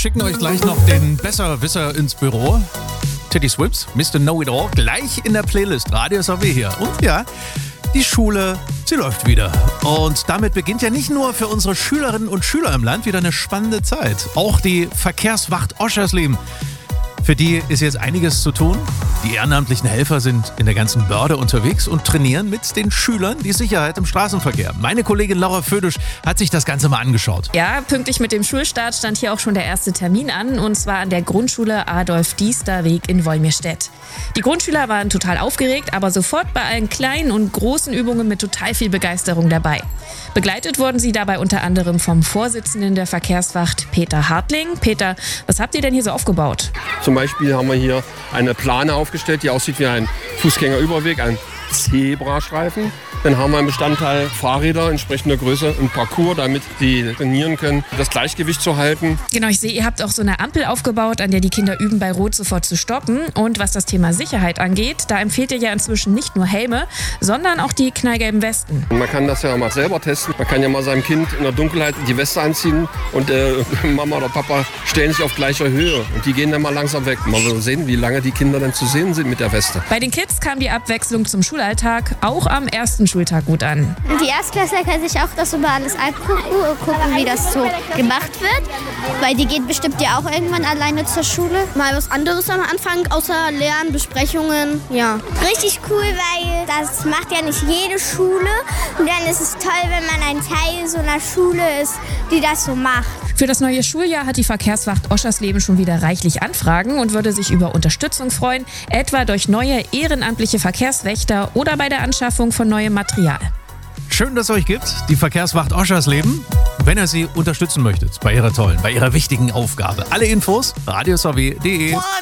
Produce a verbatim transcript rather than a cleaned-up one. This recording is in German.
Schicken euch gleich noch den Besserwisser ins Büro. Teddy Swims, Mister Know-It-All, gleich in der Playlist. Radio S A W hier. Und ja, die Schule, sie läuft wieder. Und damit beginnt ja nicht nur für unsere Schülerinnen und Schüler im Land wieder eine spannende Zeit. Auch die Verkehrswacht Oschersleben. Für die ist jetzt einiges zu tun. Die ehrenamtlichen Helfer sind in der ganzen Börde unterwegs und trainieren mit den Schülern die Sicherheit im Straßenverkehr. Meine Kollegin Laura Födisch hat sich das Ganze mal angeschaut. Ja, pünktlich mit dem Schulstart stand hier auch schon der erste Termin an, und zwar an der Grundschule Adolf-Diester-Weg in Wolmirstedt. Die Grundschüler waren total aufgeregt, aber sofort bei allen kleinen und großen Übungen mit total viel Begeisterung dabei. Begleitet wurden sie dabei unter anderem vom Vorsitzenden der Verkehrswacht, Peter Hartling. Peter, was habt ihr denn hier so aufgebaut? Zum Beispiel haben wir hier eine Plane aufgestellt, die aussieht wie ein Fußgängerüberweg, ein Zebrastreifen. Dann haben wir im Bestandteil Fahrräder entsprechender Größe, ein Parcours, damit die trainieren können, das Gleichgewicht zu halten. Genau, ich sehe, ihr habt auch so eine Ampel aufgebaut, an der die Kinder üben, bei Rot sofort zu stoppen. Und was das Thema Sicherheit angeht, da empfiehlt ihr ja inzwischen nicht nur Helme, sondern auch die knallgelben Westen. Man kann das ja mal selber testen. Man kann ja mal seinem Kind in der Dunkelheit die Weste anziehen und äh, Mama oder Papa stellen sich auf gleicher Höhe und die gehen dann mal langsam weg. Mal sehen, wie lange die Kinder dann zu sehen sind mit der Weste. Bei den Kids kam die Abwechslung zum Schulalltag auch am ersten Schultag gut an. Die Erstklässler können sich auch das über alles angucken und gucken, wie das so gemacht wird. Weil die gehen bestimmt ja auch irgendwann alleine zur Schule. Mal was anderes am Anfang, außer Lernen, Besprechungen, ja. Richtig cool, weil das macht ja nicht jede Schule. Und dann ist es toll, wenn man ein Teil so einer Schule ist, die das so macht. Für das neue Schuljahr hat die Verkehrswacht Oschersleben schon wieder reichlich Anfragen und würde sich über Unterstützung freuen, etwa durch neue ehrenamtliche Verkehrswächter oder bei der Anschaffung von neuem Material. Schön, dass es euch gibt, die Verkehrswacht Oschersleben. Wenn ihr sie unterstützen möchtet bei ihrer tollen, bei ihrer wichtigen Aufgabe. Alle Infos, radio s a w punkt d e.